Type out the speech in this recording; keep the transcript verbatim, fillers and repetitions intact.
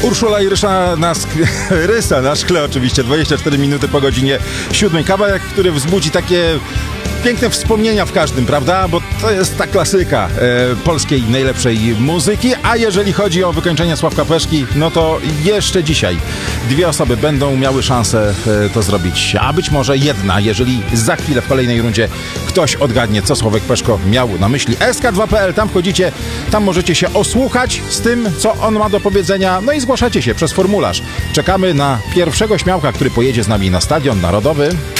Urszula i Rysa na, sk- Rysa na szkle oczywiście, dwadzieścia cztery minuty po godzinie siódmej. Kawałek, który wzbudzi takie piękne wspomnienia w każdym, prawda? Bo to jest ta klasyka e, polskiej najlepszej muzyki, a jeżeli chodzi o wykończenie Sławka Peszki, no to jeszcze dzisiaj dwie osoby będą miały szansę e, to zrobić, a być może jedna, jeżeli za chwilę w kolejnej rundzie ktoś odgadnie, co Sławek Peszko miał na myśli. S K dwa kropka P L, tam wchodzicie, tam możecie się osłuchać z tym, co on ma do powiedzenia, no i zgłaszacie się przez formularz. Czekamy na pierwszego śmiałka, który pojedzie z nami na Stadion Narodowy.